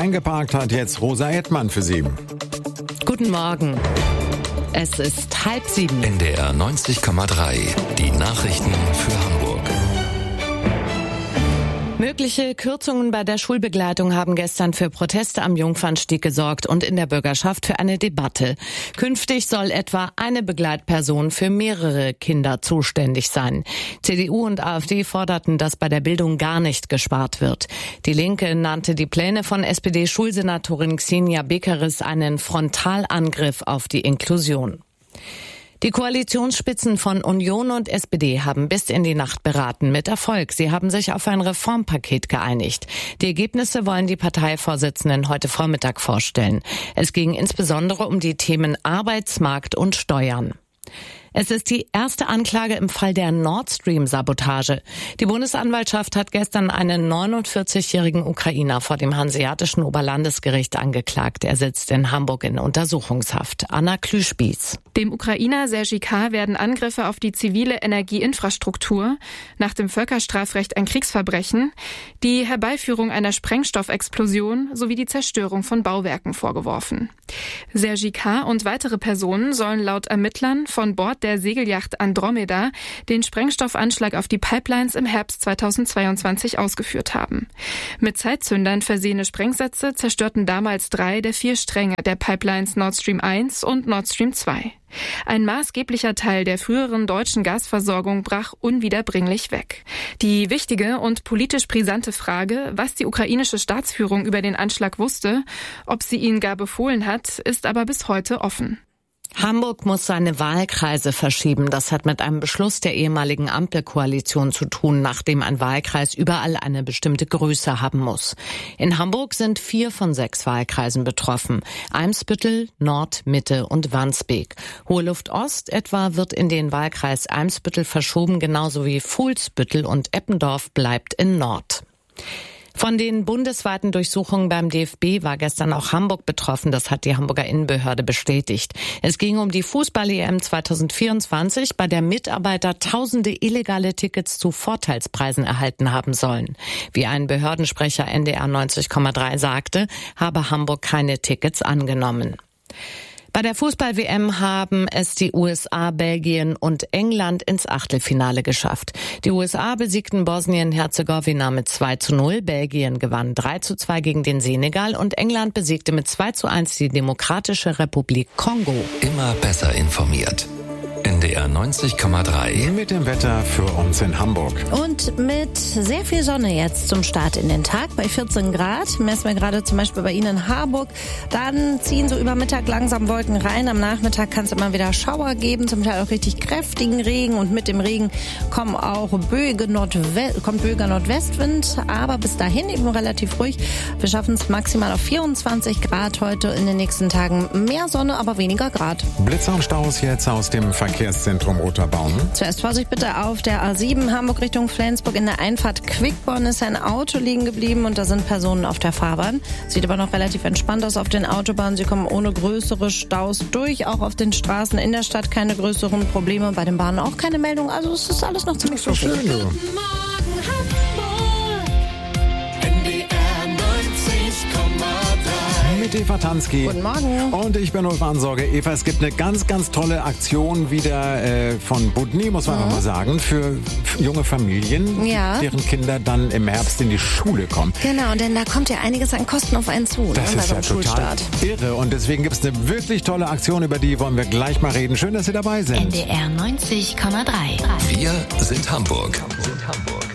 Eingeparkt hat jetzt Rosa Edtmann für Sie. Guten Morgen. Es ist 6:30. NDR 90,3. Die Nachrichten für Hamburg. Mögliche Kürzungen bei der Schulbegleitung haben gestern für Proteste am Jungfernstieg gesorgt und in der Bürgerschaft für eine Debatte. Künftig soll etwa eine Begleitperson für mehrere Kinder zuständig sein. CDU und AfD forderten, dass bei der Bildung gar nicht gespart wird. Die Linke nannte die Pläne von SPD-Schulsenatorin Xenia Bekeres einen Frontalangriff auf die Inklusion. Die Koalitionsspitzen von Union und SPD haben bis in die Nacht beraten, mit Erfolg. Sie haben sich auf ein Reformpaket geeinigt. Die Ergebnisse wollen die Parteivorsitzenden heute Vormittag vorstellen. Es ging insbesondere um die Themen Arbeitsmarkt und Steuern. Es ist die erste Anklage im Fall der Nord Stream-Sabotage. Die Bundesanwaltschaft hat gestern einen 49-jährigen Ukrainer vor dem Hanseatischen Oberlandesgericht angeklagt. Er sitzt in Hamburg in Untersuchungshaft. Anna Klüspieß. Dem Ukrainer Sergej K. werden Angriffe auf die zivile Energieinfrastruktur, nach dem Völkerstrafrecht ein Kriegsverbrechen, die Herbeiführung einer Sprengstoffexplosion sowie die Zerstörung von Bauwerken vorgeworfen. Sergej K. und weitere Personen sollen laut Ermittlern von Bord der Segelyacht Andromeda den Sprengstoffanschlag auf die Pipelines im Herbst 2022 ausgeführt haben. Mit Zeitzündern versehene Sprengsätze zerstörten damals 3 der 4 Stränge der Pipelines Nord Stream 1 und Nord Stream 2. Ein maßgeblicher Teil der früheren deutschen Gasversorgung brach unwiederbringlich weg. Die wichtige und politisch brisante Frage, was die ukrainische Staatsführung über den Anschlag wusste, ob sie ihn gar befohlen hat, ist aber bis heute offen. Hamburg muss seine Wahlkreise verschieben. Das hat mit einem Beschluss der ehemaligen Ampelkoalition zu tun, nachdem ein Wahlkreis überall eine bestimmte Größe haben muss. In Hamburg sind 4 von 6 Wahlkreisen betroffen. Eimsbüttel, Nord, Mitte und Wandsbek. Hohe Luft Ost etwa wird in den Wahlkreis Eimsbüttel verschoben, genauso wie Fuhlsbüttel, und Eppendorf bleibt in Nord. Von den bundesweiten Durchsuchungen beim DFB war gestern auch Hamburg betroffen. Das hat die Hamburger Innenbehörde bestätigt. Es ging um die Fußball-EM 2024, bei der Mitarbeiter tausende illegale Tickets zu Vorteilspreisen erhalten haben sollen. Wie ein Behördensprecher NDR 90,3 sagte, habe Hamburg keine Tickets angenommen. Bei der Fußball-WM haben es die USA, Belgien und England ins Achtelfinale geschafft. Die USA besiegten Bosnien-Herzegowina mit 2:0, Belgien gewann 3:2 gegen den Senegal und England besiegte mit 2:1 die Demokratische Republik Kongo. Immer besser informiert. NDR 90,3. Mit dem Wetter für uns in Hamburg. Und mit sehr viel Sonne jetzt zum Start in den Tag bei 14 Grad. Messen wir gerade zum Beispiel bei Ihnen in Harburg. Dann ziehen so über Mittag langsam Wolken rein. Am Nachmittag kann es immer wieder Schauer geben, zum Teil auch richtig kräftigen Regen. Und mit dem Regen kommt böiger Nordwestwind. Aber bis dahin eben relativ ruhig. Wir schaffen es maximal auf 24 Grad heute. In den nächsten Tagen mehr Sonne, aber weniger Grad. Blitzer und Staus jetzt aus dem Verkehrszentrum Otterbaum. Zuerst Vorsicht bitte auf der A7 Hamburg Richtung Flensburg. In der Einfahrt Quickborn ist ein Auto liegen geblieben und da sind Personen auf der Fahrbahn. Sieht aber noch relativ entspannt aus auf den Autobahnen. Sie kommen ohne größere Staus durch. Auch auf den Straßen in der Stadt keine größeren Probleme. Bei den Bahnen auch keine Meldung. Also es ist alles noch ziemlich so schön. Schön, du. Mit Eva Tansky. Guten Morgen. Und ich bin Ulf Ansorge. Eva, es gibt eine ganz, ganz tolle Aktion wieder von Budni, muss man einfach mal sagen, für junge Familien, Ja. deren Kinder dann im Herbst in die Schule kommen. Genau, denn da kommt ja einiges an Kosten auf einen zu. Das ist ja beim total Schulstart. irre und deswegen gibt es eine wirklich tolle Aktion, über die wollen wir gleich mal reden. Schön, dass Sie dabei sind. NDR 90,3. Wir sind Hamburg.